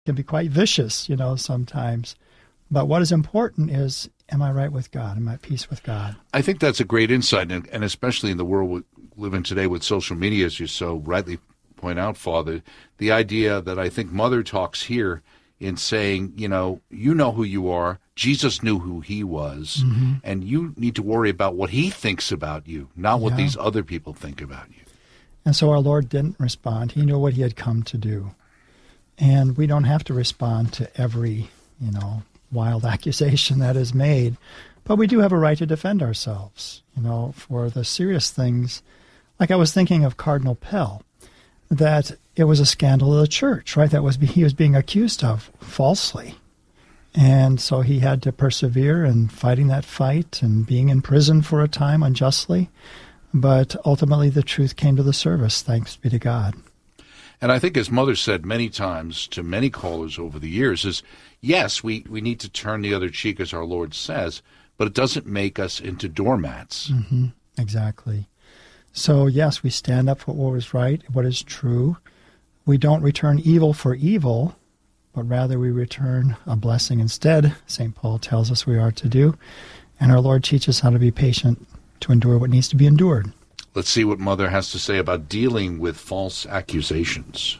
can be quite vicious, sometimes. But what is important is, am I right with God? Am I at peace with God? I think that's a great insight, and especially in the world we live in today with social media, as you so rightly point out, Father, the idea that I think Mother talks here in saying, you know who you are. Jesus knew who he was, and you need to worry about what he thinks about you, not what these other people think about you. And so our Lord didn't respond. He knew what he had come to do. And we don't have to respond to every, wild accusation that is made. But we do have a right to defend ourselves, for the serious things. Like I was thinking of Cardinal Pell, that it was a scandal of the church, right? He was being accused of falsely. And so he had to persevere in fighting that fight and being in prison for a time unjustly. But ultimately the truth came to the surface, thanks be to God. And I think, as Mother said many times to many callers over the years, is yes, we need to turn the other cheek, as our Lord says, but it doesn't make us into doormats. Mm-hmm. Exactly. So, yes, we stand up for what is right, what is true. We don't return evil for evil, but rather we return a blessing instead. St. Paul tells us we are to do. And our Lord teaches how to be patient, to endure what needs to be endured. Let's see what Mother has to say about dealing with false accusations.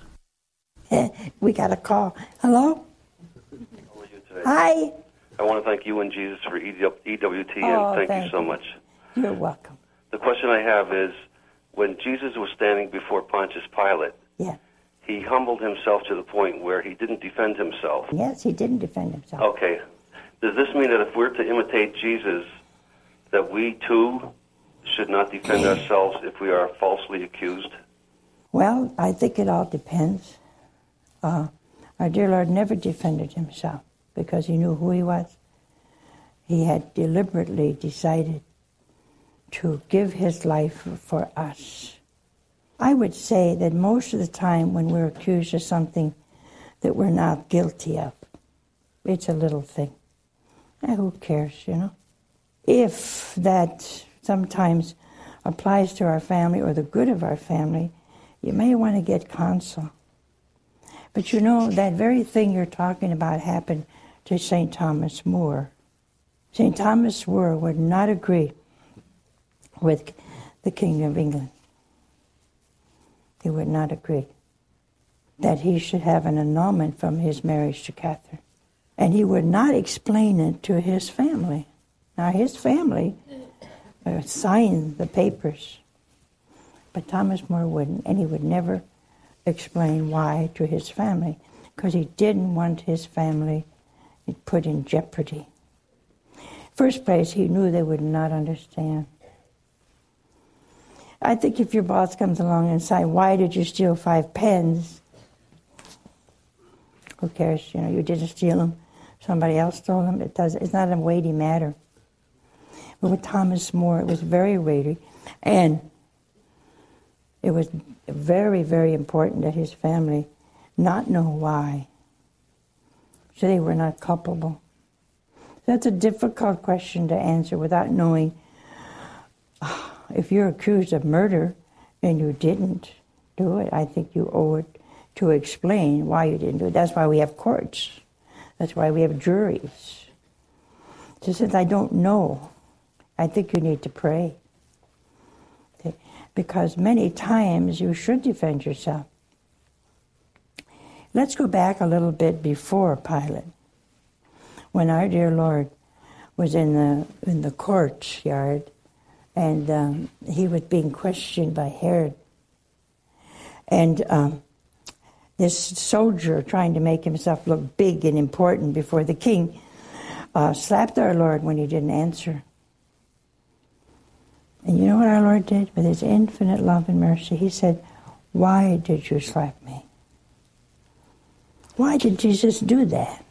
We got a call. Hello? How are you today? Hi. I want to thank you and Jesus for EWT, and thank you so much. You're welcome. The question I have is, when Jesus was standing before Pontius Pilate, he humbled himself to the point where he didn't defend himself. Yes, he didn't defend himself. Okay. Does this mean that if we're to imitate Jesus, that we too should not defend ourselves if we are falsely accused? Well, I think it all depends. Our dear Lord never defended himself because he knew who he was. He had deliberately decided to give his life for us. I would say that most of the time when we're accused of something that we're not guilty of, it's a little thing. Who cares, If that sometimes applies to our family or the good of our family, you may want to get counsel. But that very thing you're talking about happened to St. Thomas More. St. Thomas More would not agree with the King of England. He would not agree that he should have an annulment from his marriage to Catherine. And he would not explain it to his family. Now, his family signed the papers, but Thomas More wouldn't, and he would never explain why to his family, because he didn't want his family put in jeopardy. First place, he knew they would not understand. I think if your boss comes along and says, "Why did you steal 5 pens?" Who cares? You didn't steal them. Somebody else stole them. It's not a weighty matter. But with Thomas More, it was very weighty. And it was very, very important that his family not know why. So they were not culpable. That's a difficult question to answer without knowing. If you're accused of murder and you didn't do it, I think you owe it to explain why you didn't do it. That's why we have courts. That's why we have juries. So since I don't know, I think you need to pray. Okay? Because many times you should defend yourself. Let's go back a little bit before Pilate. When our dear Lord was in the courtyard, and he was being questioned by Herod. And this soldier, trying to make himself look big and important before the king, slapped our Lord when he didn't answer. And you know what our Lord did? With his infinite love and mercy, he said, "Why did you slap me?" Why did Jesus do that?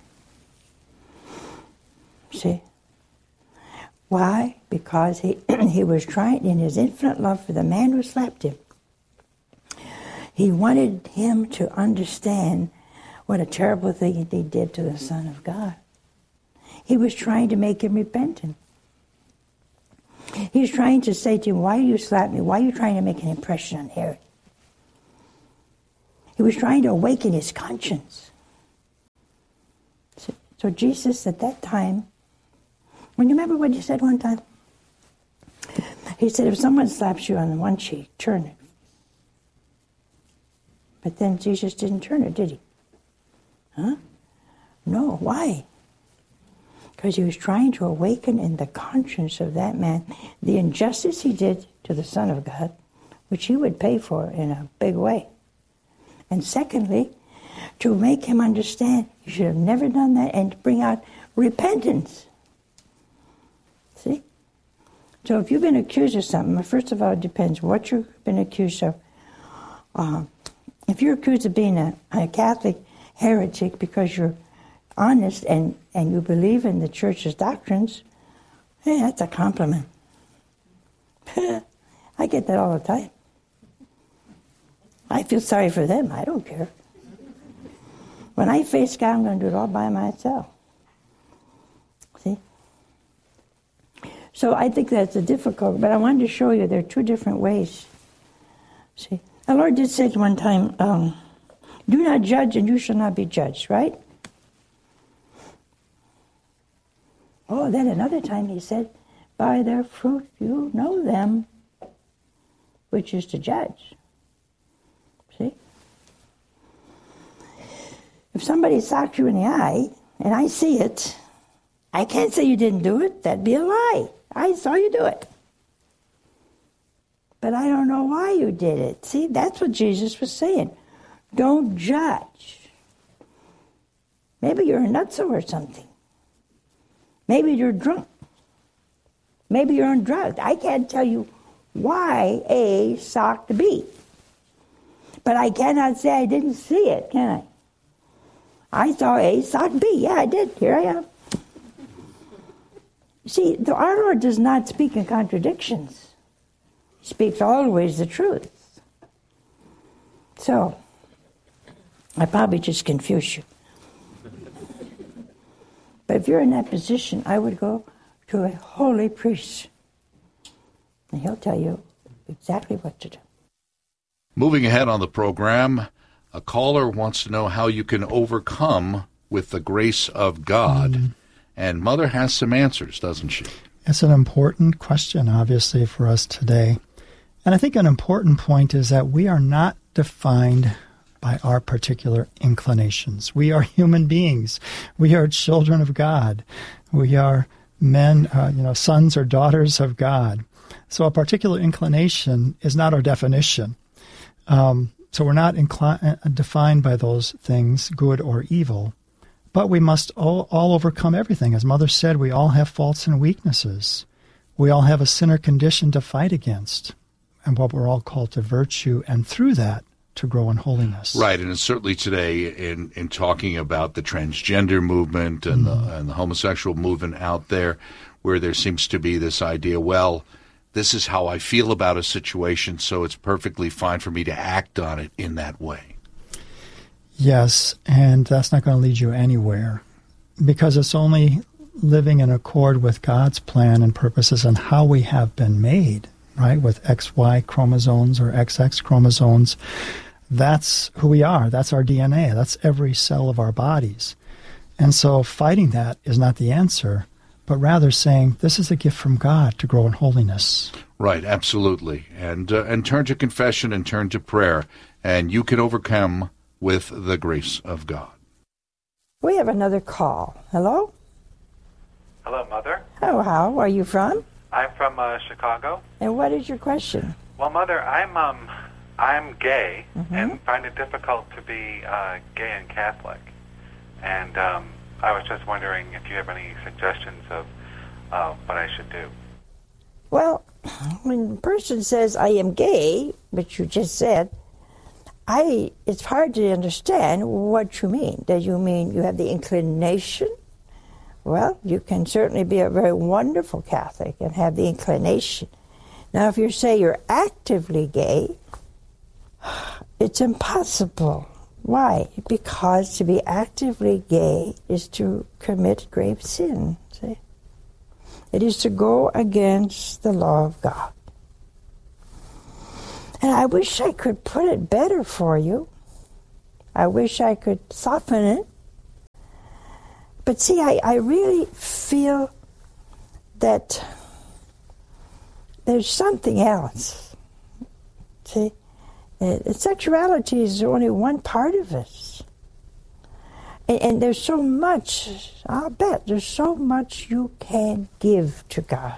See? Why? Because he was trying, in his infinite love for the man who slapped him, he wanted him to understand what a terrible thing he did to the Son of God. He was trying to make him repentant. He was trying to say to him, "Why do you slap me? Why are you trying to make an impression on Herod?" He was trying to awaken his conscience. So Jesus at that time, when you remember what he said one time? He said, if someone slaps you on one cheek, turn it. But then Jesus didn't turn it, did he? Huh? No, why? Because he was trying to awaken in the conscience of that man the injustice he did to the Son of God, which he would pay for in a big way. And secondly, to make him understand you should have never done that, and to bring out repentance. See? So if you've been accused of something, first of all, it depends what you've been accused of. If you're accused of being a Catholic heretic because you're honest and you believe in the church's doctrines, hey, that's a compliment. I get that all the time. I feel sorry for them. I don't care. When I face God, I'm going to do it all by myself. See? So I think that's a difficult, but I wanted to show you there are two different ways. See? The Lord did say one time, do not judge and you shall not be judged, right? Oh, then another time he said, by their fruit you know them, which is to judge. See? If somebody socked you in the eye, and I see it, I can't say you didn't do it. That'd be a lie. I saw you do it. But I don't know why you did it. See, that's what Jesus was saying. Don't judge. Maybe you're a nutso or something. Maybe you're drunk. Maybe you're on drugs. I can't tell you why A socked B. But I cannot say I didn't see it, can I? I saw A sock B. Yeah, I did. Here I am. See, our Lord does not speak in contradictions. He speaks always the truth. So, I probably just confused you. But if you're in that position, I would go to a holy priest. And he'll tell you exactly what to do. Moving ahead on the program, a caller wants to know how you can overcome with the grace of God. And Mother has some answers, doesn't she? It's an important question, obviously, for us today. And I think an important point is that we are not defined by our particular inclinations. We are human beings. We are children of God. We are men, sons or daughters of God. So a particular inclination is not our definition. So we're not defined by those things, good or evil. But we must all overcome everything. As Mother said, we all have faults and weaknesses. We all have a sinner condition to fight against, and what we're all called to virtue, and through that, to grow in holiness. Right, and certainly today in talking about the transgender movement and the homosexual movement out there, where there seems to be this idea, well, this is how I feel about a situation, so it's perfectly fine for me to act on it in that way. Yes, and that's not going to lead you anywhere, because it's only living in accord with God's plan and purposes and how we have been made, right, with XY chromosomes or XX chromosomes. That's who we are. That's our DNA. That's every cell of our bodies. And so fighting that is not the answer, but rather saying, this is a gift from God to grow in holiness. Right, absolutely. And turn to confession and turn to prayer, and you can overcome with the grace of God. We have another call. Hello? Hello, Mother. Oh, how are you from? I'm from Chicago. And what is your question? Well, Mother, I'm gay and find it difficult to be gay and Catholic. And I was just wondering if you have any suggestions of what I should do. Well, when a person says, I am gay, which you just said, it's hard to understand what you mean. Do you mean you have the inclination? Well, you can certainly be a very wonderful Catholic and have the inclination. Now, if you say you're actively gay, it's impossible. Why? Because to be actively gay is to commit grave sin. See? It is to go against the law of God. And I wish I could put it better for you. I wish I could soften it. But see, I really feel that there's something else. See, sexuality is only one part of us. And there's so much, I'll bet, there's so much you can give to God.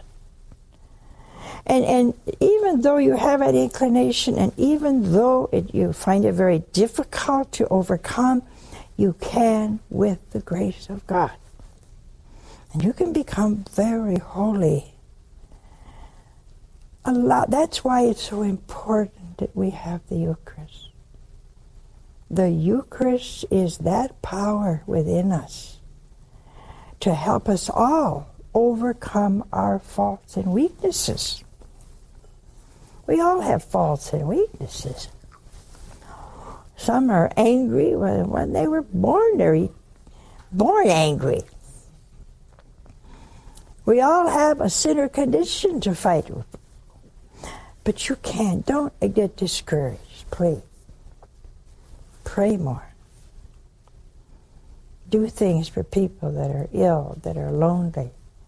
And even though you have an inclination, and even though you find it very difficult to overcome, you can with the grace of God. And you can become very holy. That's why it's so important that we have the Eucharist. The Eucharist is that power within us to help us all overcome our faults and weaknesses. We all have faults and weaknesses. Some are angry when they were born. They're born angry. We all have a sinner condition to fight with. But you can't. Don't get discouraged, please. Pray more. Do things for people that are ill, that are lonely.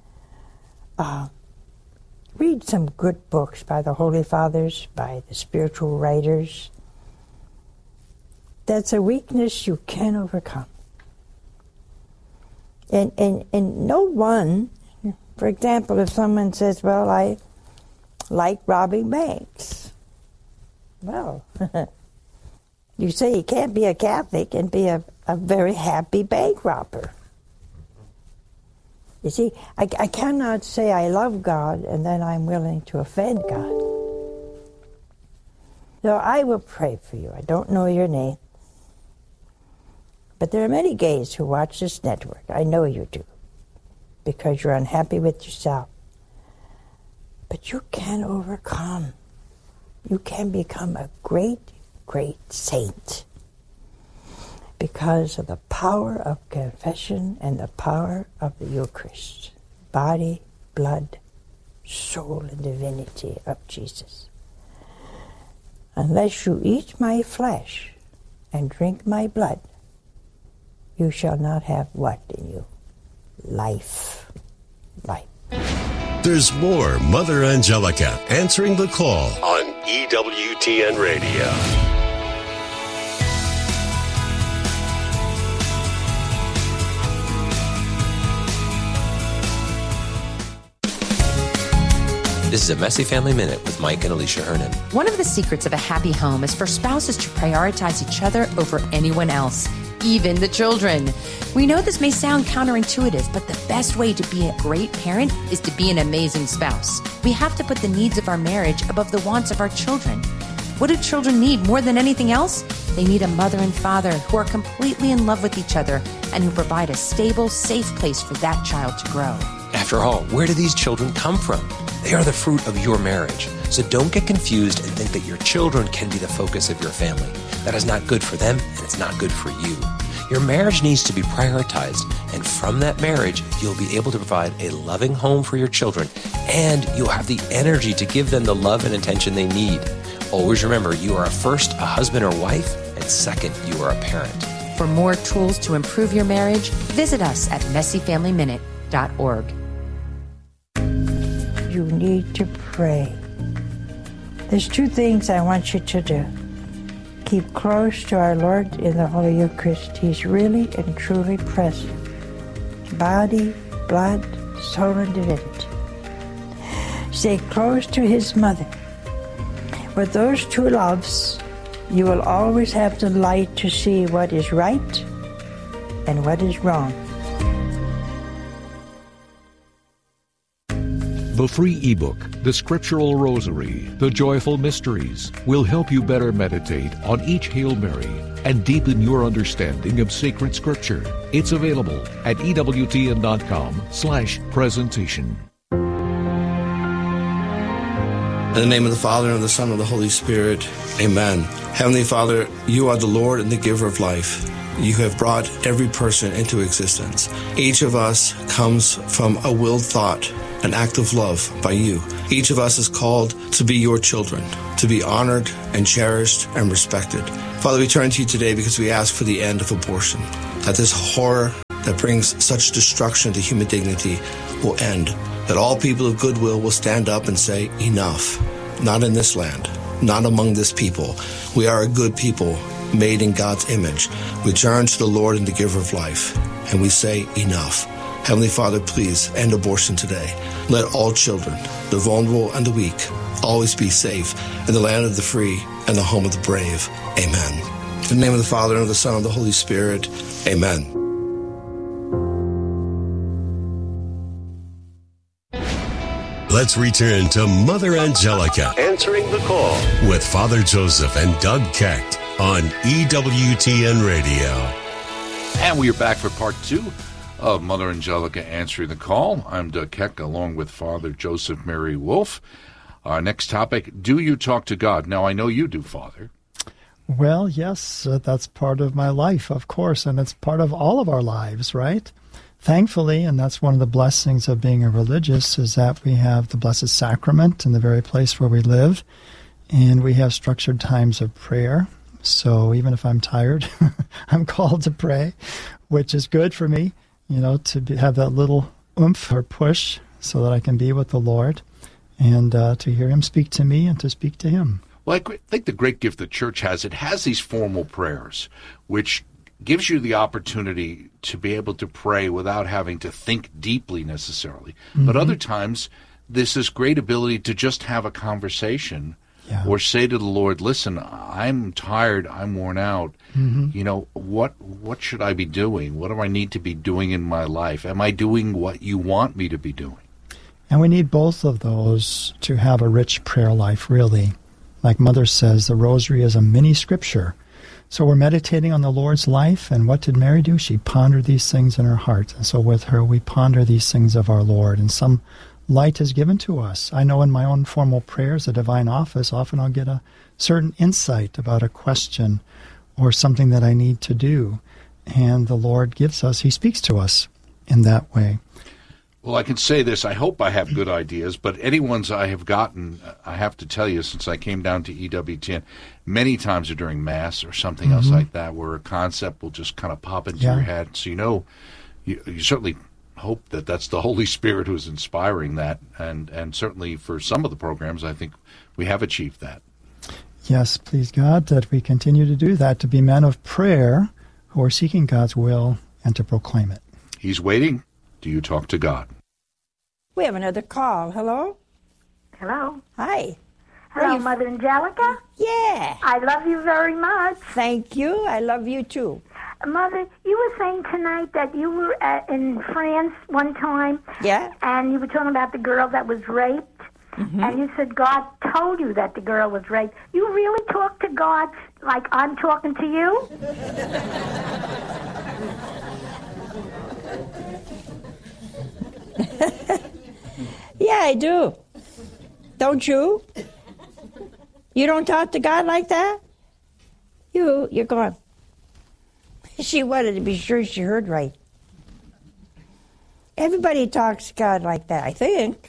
Read some good books by the Holy Fathers, by the spiritual writers. That's a weakness you can overcome. And no one, for example, if someone says, well, I like robbing banks. Well, you say you can't be a Catholic and be a very happy bank robber. You see, I cannot say I love God and then I'm willing to offend God. So I will pray for you. I don't know your name. But there are many gays who watch this network. I know you do. Because you're unhappy with yourself. But you can overcome. You can become a great, great saint. Because of the power of confession and the power of the Eucharist. Body, blood, soul, and divinity of Jesus. Unless you eat my flesh and drink my blood, you shall not have what in you? Life. Life. There's more Mother Angelica answering the call on EWTN Radio. This is a Messy Family Minute with Mike and Alicia Hernan. One of the secrets of a happy home is for spouses to prioritize each other over anyone else, even the children. We know this may sound counterintuitive, but the best way to be a great parent is to be an amazing spouse. We have to put the needs of our marriage above the wants of our children. What do children need more than anything else? They need a mother and father who are completely in love with each other and who provide a stable, safe place for that child to grow. After all, where do these children come from? They are the fruit of your marriage. So don't get confused and think that your children can be the focus of your family. That is not good for them, and it's not good for you. Your marriage needs to be prioritized, and from that marriage, you'll be able to provide a loving home for your children, and you'll have the energy to give them the love and attention they need. Always remember, you are first a husband or wife, and second, you are a parent. For more tools to improve your marriage, visit us at messyfamilyminute.org. You need to pray. There's two things I want you to do. Keep close to our Lord in the Holy Eucharist. He's really and truly present. Body, blood, soul, and divinity. Stay close to His mother. With those two loves, you will always have the light to see what is right and what is wrong. The free ebook, The Scriptural Rosary, The Joyful Mysteries, will help you better meditate on each Hail Mary and deepen your understanding of sacred Scripture. It's available at EWTN.com/presentation. In the name of the Father, and of the Son, and of the Holy Spirit, amen. Heavenly Father, you are the Lord and the giver of life. You have brought every person into existence. Each of us comes from a willed thought, an act of love by you. Each of us is called to be your children, to be honored and cherished and respected. Father, we turn to you today because we ask for the end of abortion, that this horror that brings such destruction to human dignity will end, that all people of goodwill will stand up and say, enough. Not in this land, not among this people. We are a good people, made in God's image. We turn to the Lord and the giver of life, and we say, enough. Heavenly Father, please end abortion today. Let all children, the vulnerable and the weak, always be safe in the land of the free and the home of the brave. Amen. In the name of the Father, and of the Son, and of the Holy Spirit. Amen. Let's return to Mother Angelica answering the call with Father Joseph and Doug Keck on EWTN Radio. And we are back for part 2 of Mother Angelica Answering the Call. I'm Doug Keck along with Father Joseph Mary Wolf. Our next topic, do you talk to God? Now, I know you do, Father. Well, yes, that's part of my life, of course, and it's part of all of our lives, right? Thankfully, and that's one of the blessings of being a religious, is that we have the Blessed Sacrament in the very place where we live, and we have structured times of prayer. So even if I'm tired, I'm called to pray, which is good for me, to have that little oomph or push so that I can be with the Lord and to hear Him speak to me and to speak to Him. Well, I think the great gift the Church has, it has these formal prayers, which gives you the opportunity to be able to pray without having to think deeply necessarily. Mm-hmm. But other times, there's this great ability to just have a conversation or say to the Lord, listen, I'm tired, I'm worn out. Mm-hmm. What should I be doing? What do I need to be doing in my life? Am I doing what you want me to be doing? And we need both of those to have a rich prayer life, really. Like Mother says, the Rosary is a mini scripture. So we're meditating on the Lord's life, and what did Mary do? She pondered these things in her heart. And so with her, we ponder these things of our Lord, and some light is given to us. I know in my own formal prayers, the Divine Office, often I'll get a certain insight about a question or something that I need to do. And the Lord gives us, He speaks to us in that way. Well, I can say this. I hope I have good ideas, but any ones I have gotten, I have to tell you, since I came down to EWTN, many times are during Mass or something else like that, where a concept will just kind of pop into your head. So you certainly hope that that's the Holy Spirit who's inspiring that, and certainly for some of the programs, I think we have achieved that. Yes, please God, that we continue to do that, to be men of prayer who are seeking God's will and to proclaim it. He's waiting. Do you talk to God? We have another call. Hello? Hello. Hi. Hello, Mother Angelica? Yeah. I love you very much. Thank you. I love you too. Mother, you were saying tonight that you were in France one time. Yeah. And you were talking about the girl that was raped. Mm-hmm. And you said God told you that the girl was raped. You really talk to God like I'm talking to you? Yeah, I do. Don't you? You don't talk to God like that? You're gone. She wanted to be sure she heard right. Everybody talks to God like that, I think.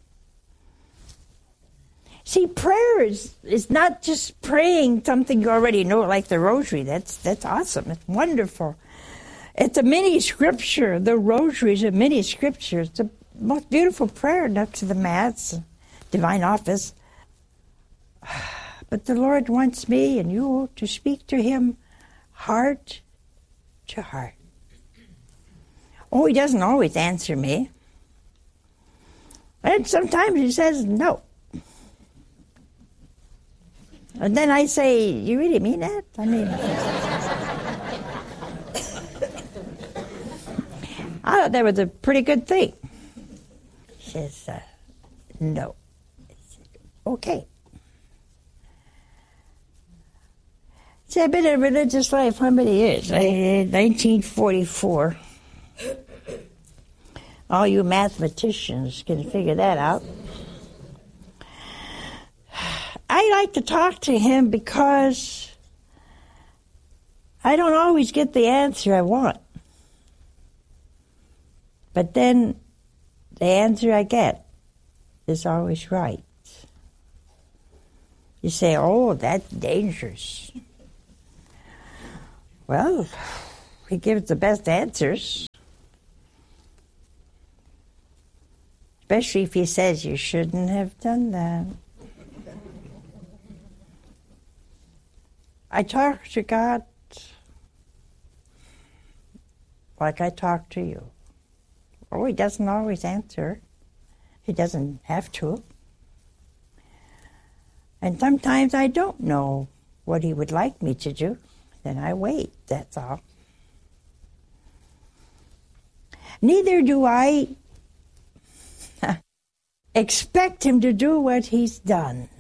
See, prayer is not just praying something you already know, like the Rosary. That's awesome. It's wonderful. It's a mini scripture. The Rosary is a mini scripture. It's the most beautiful prayer next to the Mass, Divine Office. But the Lord wants me and you to speak to Him heart to heart. Oh, He doesn't always answer me. And sometimes He says no. And then I say, you really mean that? I mean, I thought that was a pretty good thing. She says, no. I said, okay. See, I've been in a religious life how many years? 1944. All you mathematicians can figure that out. I like to talk to Him because I don't always get the answer I want. But then the answer I get is always right. You say, oh, that's dangerous. Well, He gives the best answers. especially if he says you shouldn't have done that. I talk to God like I talk to you. Oh, he doesn't always answer. He doesn't have to. And sometimes I don't know what he would like me to do. Then I wait, that's all. Neither do I expect him to do what he's done.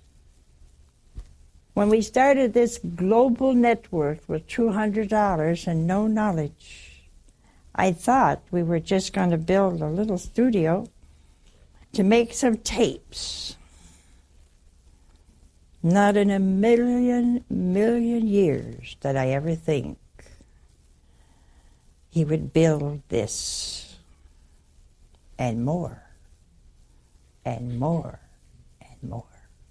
When we started this global network with $200 and no knowledge, I thought we were just going to build a little studio to make some tapes. Not in a million years did I ever think he would build this and more and more and more.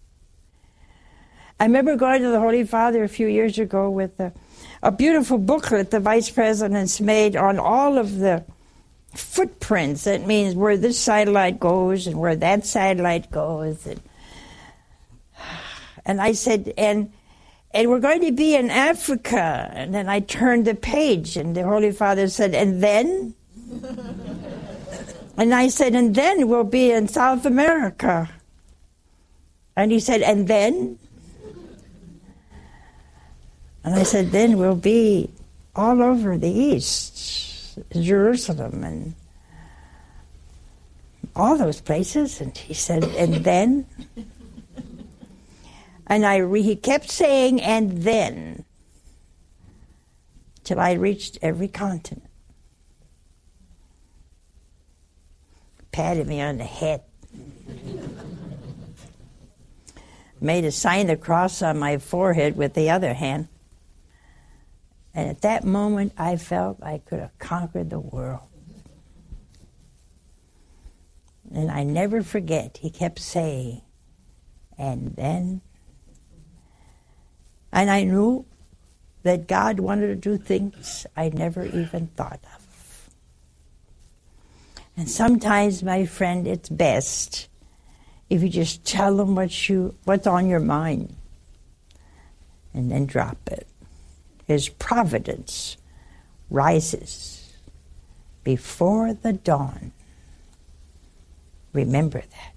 I remember going to the Holy Father a few years ago with a beautiful booklet the Vice President's made on all of the footprints. That means where this satellite goes and where that satellite goes. And I said, and we're going to be in Africa. And then I turned the page, and the Holy Father said, and then? And I said, and then we'll be in South America. And he said, and then? And I said, then we'll be all over the East, Jerusalem, and all those places. And he said, and then? And he kept saying, and then, till I reached every continent. Patted me on the head. Made a sign of the cross on my forehead with the other hand. And at that moment, I felt I could have conquered the world. And I never forget, he kept saying, and then. And I knew that God wanted to do things I never even thought of. And sometimes, my friend, it's best if you just tell him what's on your mind and then drop it. His providence rises before the dawn. Remember that.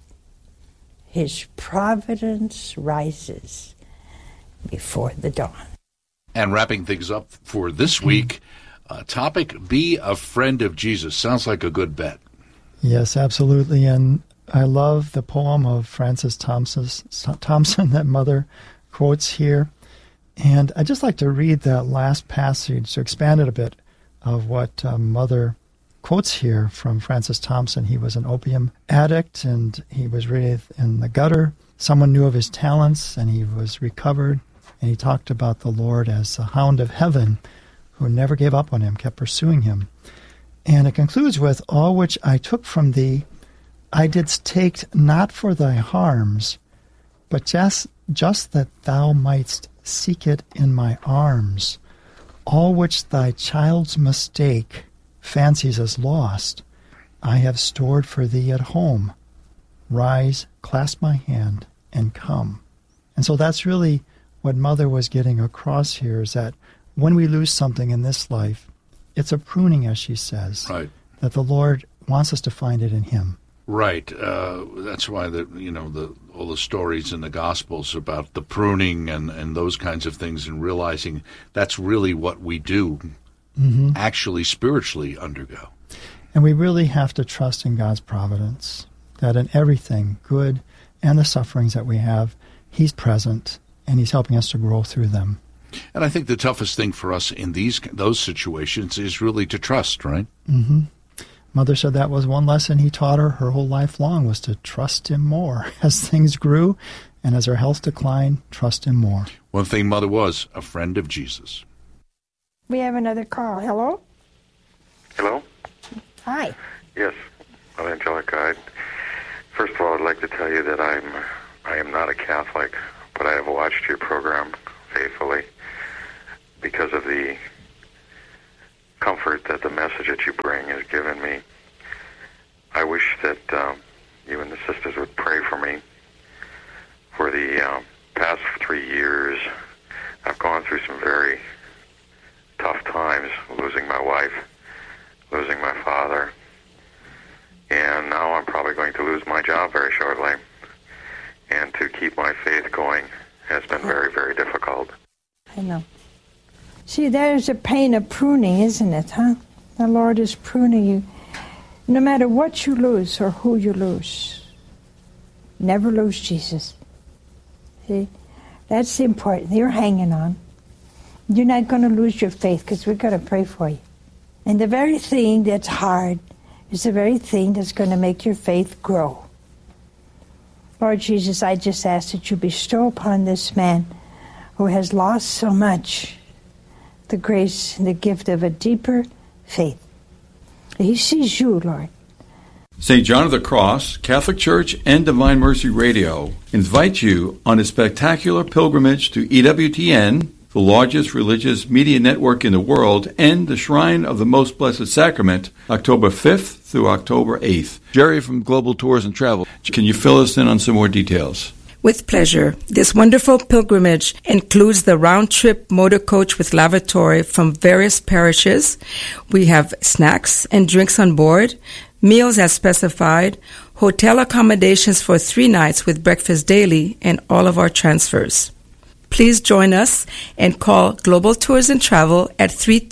His providence rises before the dawn. And wrapping things up for this week, topic, be a friend of Jesus. Sounds like a good bet. Yes, absolutely. And I love the poem of Francis Thompson that Mother quotes here. And I'd just like to read that last passage to expand it a bit of what Mother quotes here from Francis Thompson. He was an opium addict, and he was really in the gutter. Someone knew of his talents, and he was recovered. And he talked about the Lord as the hound of heaven who never gave up on him, kept pursuing him. And it concludes with, all which I took from thee, I didst take not for thy harms, but just that thou mightst seek it in my arms. All which thy child's mistake fancies as lost, I have stored for thee at home. Rise, clasp my hand, and come. And so that's really what Mother was getting across here, is that when we lose something in this life, it's a pruning, as she says. Right. That the Lord wants us to find it in Him. Right. That's why all the stories in the Gospels about the pruning and those kinds of things, and realizing that's really what we do, actually spiritually undergo. And we really have to trust in God's providence, that in everything, good and the sufferings that we have, He's present and He's helping us to grow through them. And I think the toughest thing for us in those situations is really to trust, right? Mm-hmm. Mother said that was one lesson He taught her whole life long, was to trust Him more. As things grew and as her health declined, trust Him more. One thing Mother was, a friend of Jesus. We have another call. Hello? Hello? Hi. Yes, I'm Angelica. First of all, I'd like to tell you that I am not a Catholic, but I have watched your program faithfully because of the comfort that the message that you bring has given me. I wish that you and the sisters would pray for me. For the past 3 years, I've gone through some very tough times, losing my wife, losing my father, and now I'm probably going to lose my job very shortly. And to keep my faith going has been very, very difficult. I know. See, there's a pain of pruning, isn't it, huh? The Lord is pruning you. No matter what you lose or who you lose, never lose Jesus. See, that's important. You're hanging on. You're not going to lose your faith because we're going to pray for you. And the very thing that's hard is the very thing that's going to make your faith grow. Lord Jesus, I just ask that you bestow upon this man who has lost so much the grace and the gift of a deeper faith. He sees you, Lord. St. John of the Cross, Catholic Church, and Divine Mercy Radio invite you on a spectacular pilgrimage to EWTN, the largest religious media network in the world, and the Shrine of the Most Blessed Sacrament, October 5th through October 8th. Jerry from Global Tours and Travel, can you fill us in on some more details? With pleasure. This wonderful pilgrimage includes the round-trip motor coach with lavatory from various parishes. We have snacks and drinks on board, meals as specified, hotel accommodations for 3 nights with breakfast daily, and all of our transfers. Please join us and call Global Tours and Travel at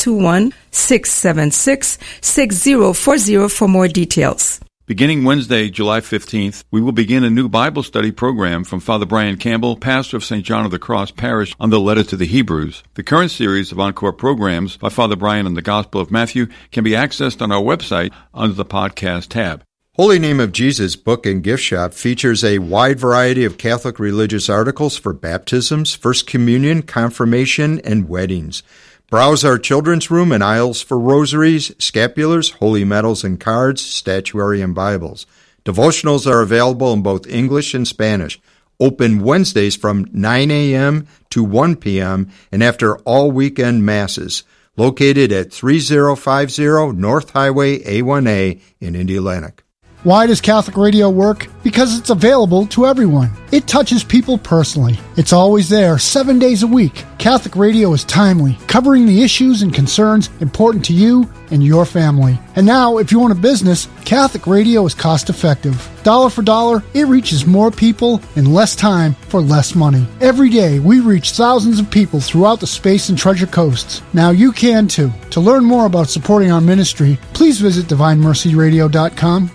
321-676-6040 for more details. Beginning Wednesday, July 15th, we will begin a new Bible study program from Father Brian Campbell, pastor of St. John of the Cross Parish, on the Letter to the Hebrews. The current series of encore programs by Father Brian on the Gospel of Matthew can be accessed on our website under the podcast tab. Holy Name of Jesus Book and Gift Shop features a wide variety of Catholic religious articles for baptisms, First Communion, confirmation, and weddings. Browse our children's room and aisles for rosaries, scapulars, holy medals and cards, statuary, and Bibles. Devotionals are available in both English and Spanish. Open Wednesdays from 9 a.m. to 1 p.m. and after all weekend masses. Located at 3050 North Highway A1A in Indianapolis. Why does Catholic radio work? Because it's available to everyone. It touches people personally. It's always there, 7 days a week. Catholic radio is timely, covering the issues and concerns important to you and your family. And now, if you own a business, Catholic radio is cost-effective. Dollar for dollar, it reaches more people in less time for less money. Every day, we reach thousands of people throughout the Space and Treasure Coasts. Now you can too. To learn more about supporting our ministry, please visit DivineMercyRadio.com.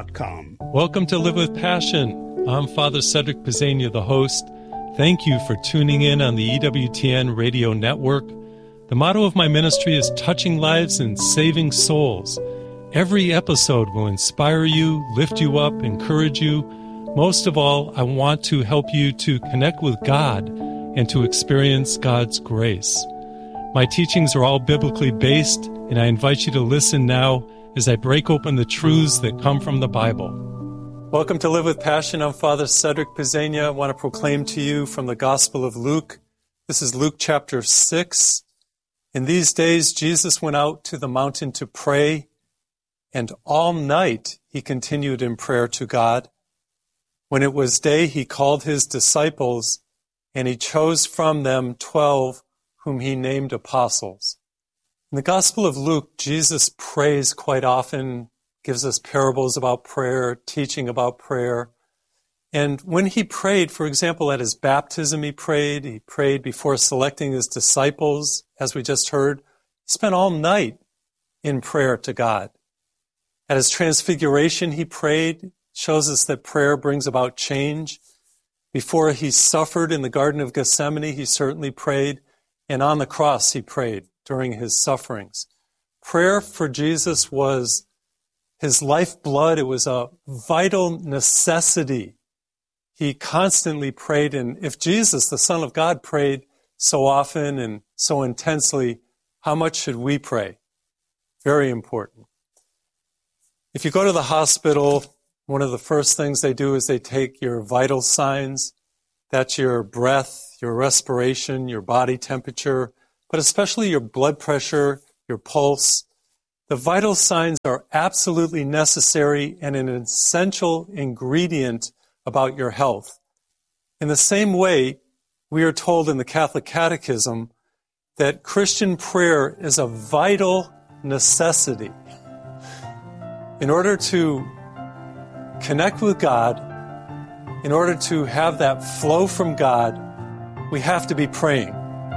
Welcome to Live with Passion. I'm Father Cedric Pizzania, the host. Thank you for tuning in on the EWTN radio network. The motto of my ministry is touching lives and saving souls. Every episode will inspire you, lift you up, encourage you. Most of all, I want to help you to connect with God and to experience God's grace. My teachings are all biblically based, and I invite you to listen now as I break open the truths that come from the Bible. Welcome to Live with Passion. I'm Father Cedric Pizzania. I want to proclaim to you from the Gospel of Luke. This is Luke chapter 6. In these days, Jesus went out to the mountain to pray, and all night he continued in prayer to God. When it was day, he called his disciples, and he chose from them 12, whom he named apostles. In the Gospel of Luke, Jesus prays quite often, gives us parables about prayer, teaching about prayer. And when he prayed, for example, at his baptism he prayed before selecting his disciples, as we just heard. He spent all night in prayer to God. At his transfiguration he prayed, shows us that prayer brings about change. Before he suffered in the Garden of Gethsemane, he certainly prayed. And on the cross he prayed during his sufferings. Prayer for Jesus was his lifeblood. It was a vital necessity. He constantly prayed, and if Jesus, the Son of God, prayed so often and so intensely, how much should we pray? Very important. If you go to the hospital, one of the first things they do is they take your vital signs. That's your breath, your respiration, your body temperature, but especially your blood pressure, your pulse. The vital signs are absolutely necessary and an essential ingredient about your health. In the same way, we are told in the Catholic Catechism that Christian prayer is a vital necessity. In order to connect with God, in order to have that flow from God, we have to be praying.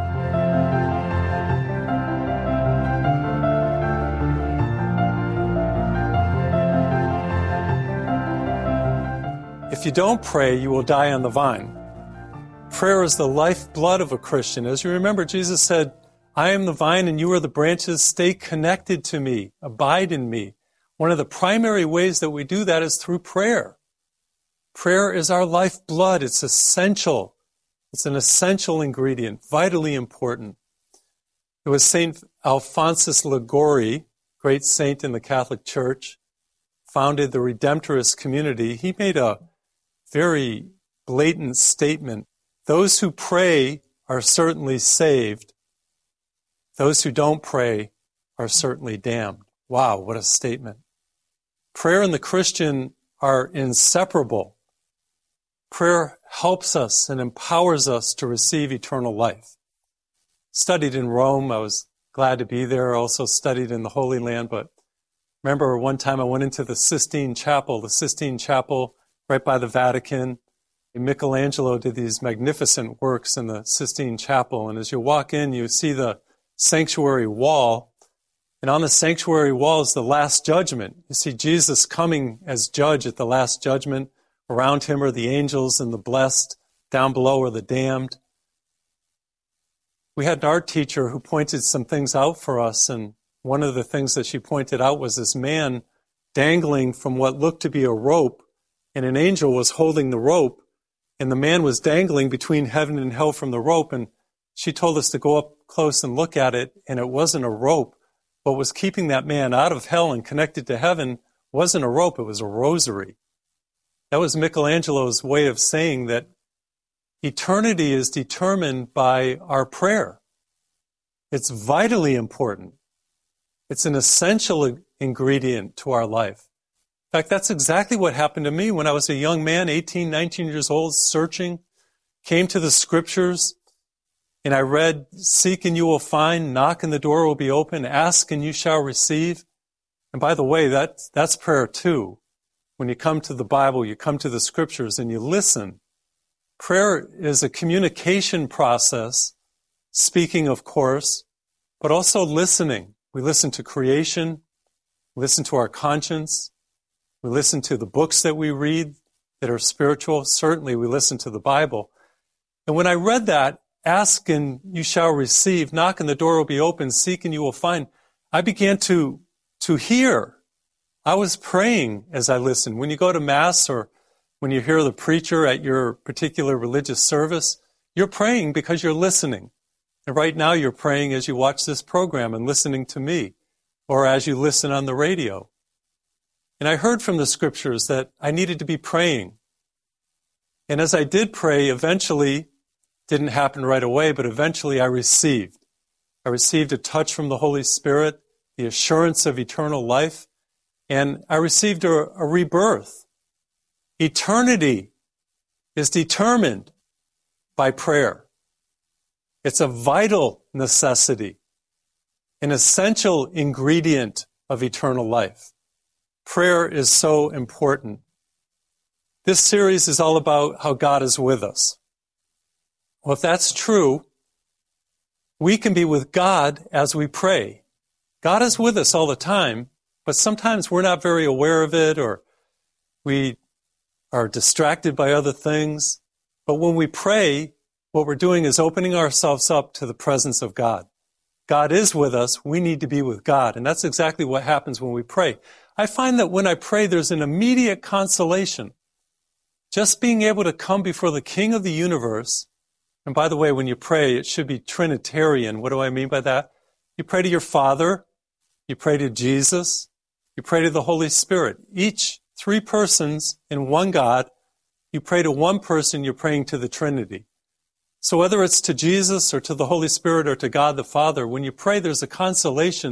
If you don't pray, you will die on the vine. Prayer is the lifeblood of a Christian. As you remember, Jesus said, I am the vine and you are the branches. Stay connected to me. Abide in me. One of the primary ways that we do that is through prayer. Prayer is our lifeblood. It's essential. It's an essential ingredient, vitally important. It was St. Alphonsus Liguori, great saint in the Catholic Church, founded the Redemptorist community. He made a very blatant statement. Those who pray are certainly saved. Those who don't pray are certainly damned. Wow, what a statement. Prayer and the Christian are inseparable. Prayer helps us and empowers us to receive eternal life. Studied in Rome. I was glad to be there. Also studied in the Holy Land. But remember one time I went into the Sistine Chapel right by the Vatican. Michelangelo did these magnificent works in the Sistine Chapel. And as you walk in, you see the sanctuary wall. And on the sanctuary wall is the Last Judgment. You see Jesus coming as judge at the Last Judgment. Around him are the angels and the blessed. Down below are the damned. We had an art teacher who pointed some things out for us. And one of the things that she pointed out was this man dangling from what looked to be a rope. And an angel was holding the rope. And the man was dangling between heaven and hell from the rope. And she told us to go up close and look at it. And it wasn't a rope. What was keeping that man out of hell and connected to heaven wasn't a rope. It was a rosary. That was Michelangelo's way of saying that eternity is determined by our prayer. It's vitally important. It's an essential ingredient to our life. In fact, that's exactly what happened to me when I was a young man, 18, 19 years old, searching, came to the scriptures, and I read, seek and you will find, knock and the door will be open, ask and you shall receive. And by the way, that's prayer too. When you come to the Bible, you come to the scriptures and you listen. Prayer is a communication process, speaking of course, but also listening. We listen to creation, listen to our conscience, we listen to the books that we read that are spiritual. Certainly we listen to the Bible. And when I read that, ask and you shall receive, knock and the door will be open, seek and you will find, I began to hear. I was praying as I listened. When you go to Mass or when you hear the preacher at your particular religious service, you're praying because you're listening. And right now you're praying as you watch this program and listening to me, or as you listen on the radio. And I heard from the scriptures that I needed to be praying. And as I did pray, eventually, didn't happen right away, but eventually I received. I received a touch from the Holy Spirit, the assurance of eternal life, and I received a rebirth. Eternity is determined by prayer. It's a vital necessity, an essential ingredient of eternal life. Prayer is so important. This series is all about how God is with us. Well, if that's true, we can be with God as we pray. God is with us all the time, but sometimes we're not very aware of it, or we are distracted by other things. But when we pray, what we're doing is opening ourselves up to the presence of God. God is with us. We need to be with God. And that's exactly what happens when we pray. I find that when I pray, there's an immediate consolation. Just being able to come before the King of the universe. And by the way, when you pray, it should be Trinitarian. What do I mean by that? You pray to your Father. You pray to Jesus. You pray to the Holy Spirit. Each three persons in one God. You pray to one person, you're praying to the Trinity. So whether it's to Jesus or to the Holy Spirit or to God the Father, when you pray, there's a consolation,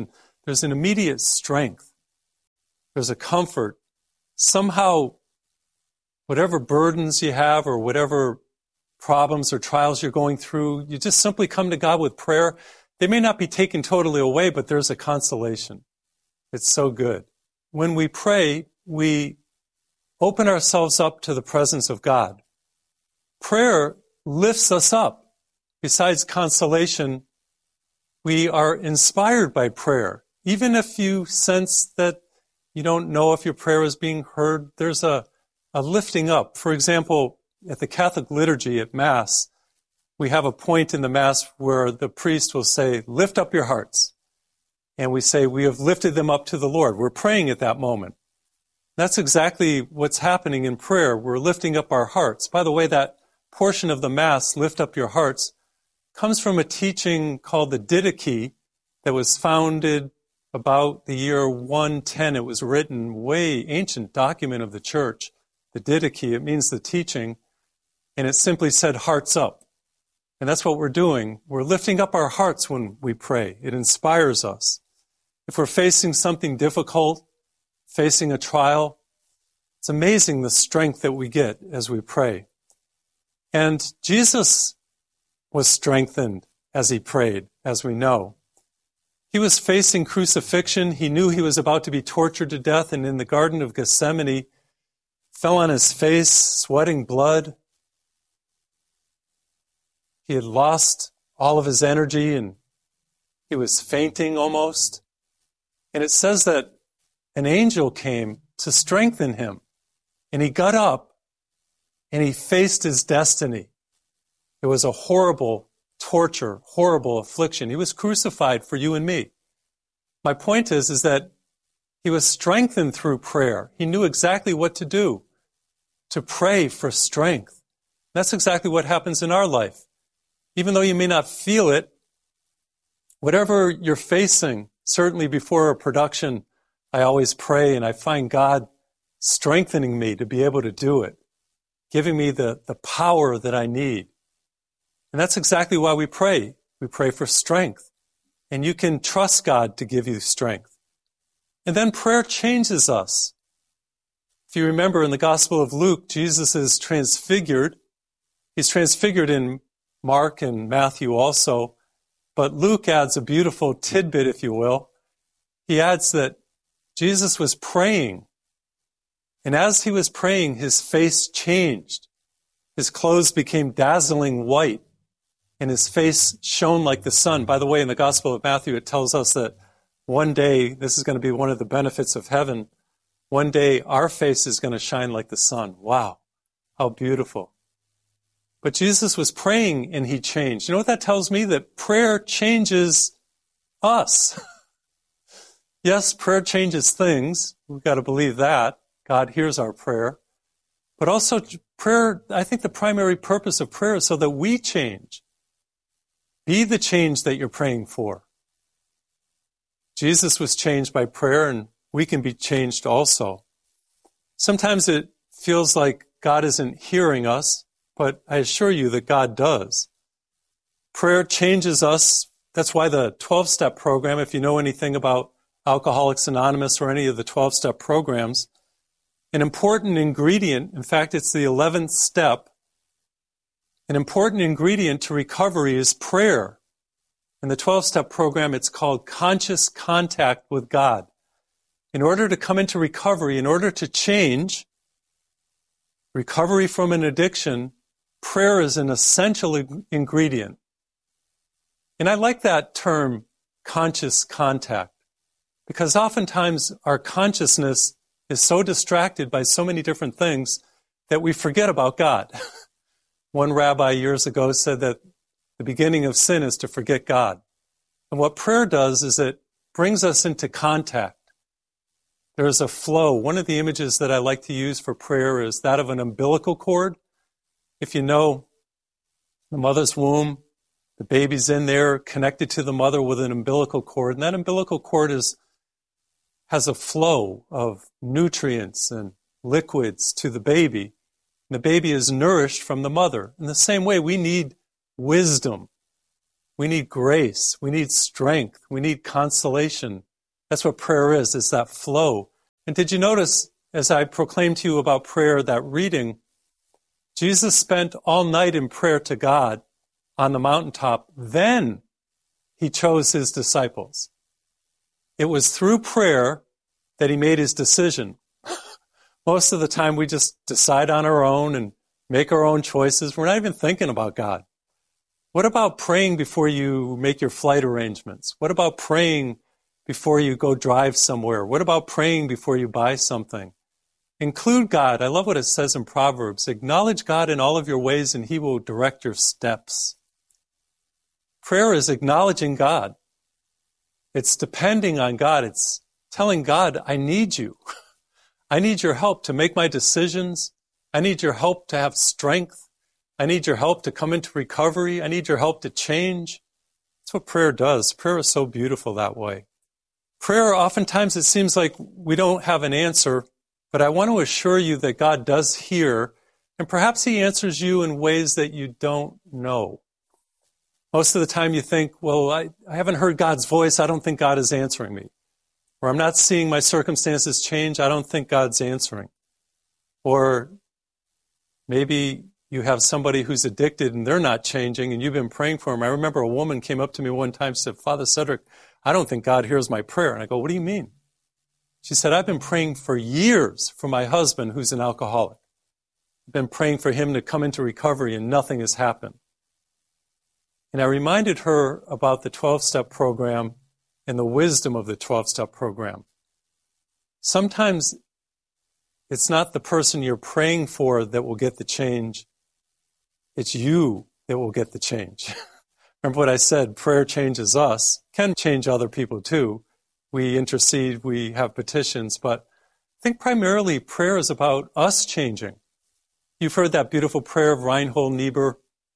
there's an immediate strength. There's a comfort. Somehow, whatever burdens you have or whatever problems or trials you're going through, you just simply come to God with prayer. They may not be taken totally away, but there's a consolation. It's so good. When we pray, we open ourselves up to the presence of God. Prayer lifts us up. Besides consolation, we are inspired by prayer. Even if you sense that you don't know if your prayer is being heard, there's a lifting up. For example, at the Catholic liturgy at Mass, we have a point in the Mass where the priest will say, lift up your hearts. And we say, we have lifted them up to the Lord. We're praying at that moment. That's exactly what's happening in prayer. We're lifting up our hearts. By the way, that portion of the Mass, lift up your hearts, comes from a teaching called the Didache that was founded about the year 110. It was written, way ancient document of the church, the Didache. It means the teaching, and it simply said hearts up. And that's what we're doing. We're lifting up our hearts when we pray. It inspires us. If we're facing something difficult, facing a trial, it's amazing the strength that we get as we pray. And Jesus was strengthened as he prayed, as we know. He was facing crucifixion. He knew he was about to be tortured to death, and in the Garden of Gethsemane, fell on his face, sweating blood. He had lost all of his energy, and he was fainting almost. And it says that an angel came to strengthen him, and he got up, and he faced his destiny. It was a horrible torture, horrible affliction. He was crucified for you and me. My point is that he was strengthened through prayer. He knew exactly what to do, to pray for strength. That's exactly what happens in our life. Even though you may not feel it, whatever you're facing, certainly before a production, I always pray and I find God strengthening me to be able to do it, giving me the power that I need. And that's exactly why we pray. We pray for strength. And you can trust God to give you strength. And then prayer changes us. If you remember in the Gospel of Luke, Jesus is transfigured. He's transfigured in Mark and Matthew also. But Luke adds a beautiful tidbit, if you will. He adds that Jesus was praying. And as he was praying, his face changed. His clothes became dazzling white, and his face shone like the sun. By the way, in the Gospel of Matthew, it tells us that one day, this is going to be one of the benefits of heaven, one day our face is going to shine like the sun. Wow, how beautiful. But Jesus was praying and he changed. You know what that tells me? That prayer changes us. Yes, prayer changes things. We've got to believe that. God hears our prayer. But also prayer, I think the primary purpose of prayer is so that we change. Be the change that you're praying for. Jesus was changed by prayer, and we can be changed also. Sometimes it feels like God isn't hearing us, but I assure you that God does. Prayer changes us. That's why the 12-step program, if you know anything about Alcoholics Anonymous or any of the 12-step programs, an important ingredient, in fact, it's the 11th step, an important ingredient to recovery is prayer. In the 12-step program, it's called conscious contact with God. In order to come into recovery, in order to change, recovery from an addiction, prayer is an essential ingredient. And I like that term, conscious contact, because oftentimes our consciousness is so distracted by so many different things that we forget about God. One rabbi years ago said that the beginning of sin is to forget God. And what prayer does is it brings us into contact. There is a flow. One of the images that I like to use for prayer is that of an umbilical cord. If you know the mother's womb, the baby's in there connected to the mother with an umbilical cord. And that umbilical cord has a flow of nutrients and liquids to the baby. And the baby is nourished from the mother. In the same way, we need wisdom. We need grace. We need strength. We need consolation That's what prayer is. It's that flow. And did you notice, as I proclaimed to you about prayer, that reading, Jesus spent all night in prayer to God on the mountaintop. Then he chose his disciples. It was through prayer that he made his decision. Most of the time we just decide on our own and make our own choices. We're not even thinking about God. What about praying before you make your flight arrangements? What about praying before you go drive somewhere? What about praying before you buy something? Include God. I love what it says in Proverbs. Acknowledge God in all of your ways and he will direct your steps. Prayer is acknowledging God. It's depending on God. It's telling God, I need you. I need your help to make my decisions. I need your help to have strength. I need your help to come into recovery. I need your help to change. That's what prayer does. Prayer is so beautiful that way. Prayer, oftentimes it seems like we don't have an answer, but I want to assure you that God does hear, and perhaps he answers you in ways that you don't know. Most of the time you think, well, I haven't heard God's voice. I don't think God is answering me. Or I'm not seeing my circumstances change. I don't think God's answering. Or maybe you have somebody who's addicted and they're not changing and you've been praying for them. I remember a woman came up to me one time and said, Father Cedric, I don't think God hears my prayer. And I go, what do you mean? She said, I've been praying for years for my husband who's an alcoholic. I've been praying for him to come into recovery and nothing has happened. And I reminded her about the 12-step program and the wisdom of the 12-step program. Sometimes it's not the person you're praying for that will get the change. It's you that will get the change. Remember what I said, prayer changes us, can change other people too. We intercede, we have petitions, but I think primarily prayer is about us changing. You've heard that beautiful prayer of Reinhold Niebuhr.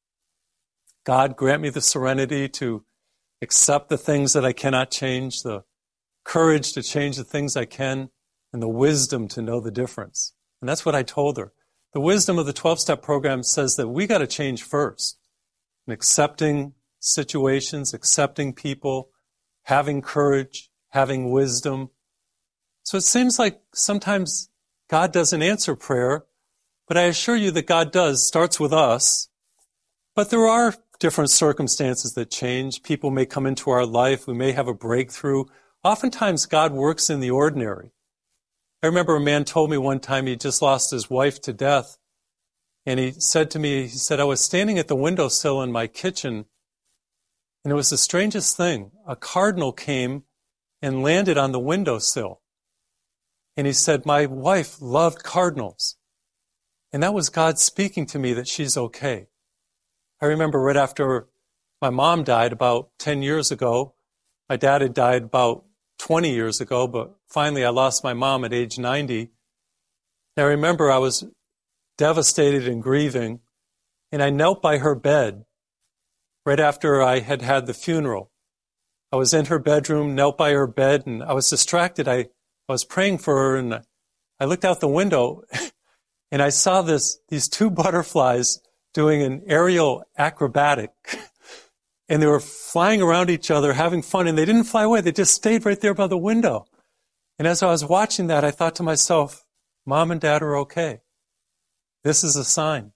God, grant me the serenity to accept the things that I cannot change, the courage to change the things I can, and the wisdom to know the difference. And that's what I told her. The wisdom of the 12-step program says that we got to change first. In accepting situations, accepting people, having courage, having wisdom. So it seems like sometimes God doesn't answer prayer, but I assure you that God does. Starts with us. But there are different circumstances that change. People may come into our life. We may have a breakthrough. Oftentimes, God works in the ordinary. I remember a man told me one time he just lost his wife to death. And he said to me, I was standing at the windowsill in my kitchen, and it was the strangest thing. A cardinal came and landed on the windowsill. And he said, my wife loved cardinals. And that was God speaking to me that she's okay. I remember right after my mom died about 10 years ago, my dad had died about 20 years ago, but finally I lost my mom at age 90. And I remember I was devastated and grieving, and I knelt by her bed right after I had had the funeral. I was in her bedroom, knelt by her bed, and I was distracted. I was praying for her, and I looked out the window, and I saw these two butterflies doing an aerial acrobatic, and they were flying around each other, having fun, and they didn't fly away. They just stayed right there by the window. And as I was watching that, I thought to myself, Mom and Dad are okay. This is a sign.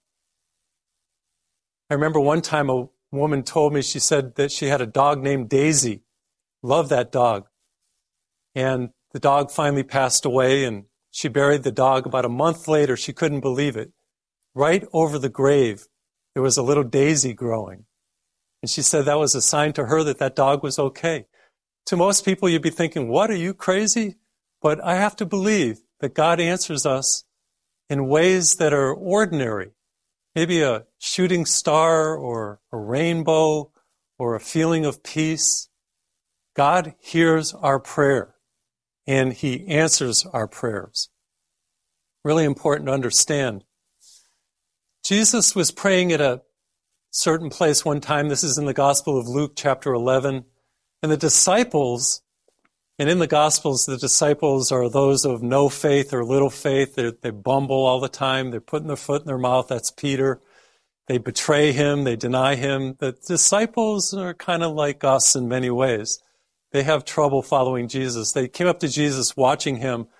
I remember one time a woman told me, she said that she had a dog named Daisy. Loved that dog. And the dog finally passed away, and she buried the dog. About a month later, she couldn't believe it. Right over the grave, there was a little daisy growing. And she said that was a sign to her that dog was okay. To most people, you'd be thinking, what, are you crazy? But I have to believe that God answers us in ways that are ordinary. Maybe a shooting star or a rainbow or a feeling of peace. God hears our prayer and he answers our prayers. Really important to understand. Jesus was praying at a certain place one time. This is in the Gospel of Luke, chapter 11. And the disciples, and in the Gospels, the disciples are those of no faith or little faith. They bumble all the time. They're putting their foot in their mouth. That's Peter. They betray him. They deny him. The disciples are kind of like us in many ways. they have trouble following Jesus. They came up to Jesus watching him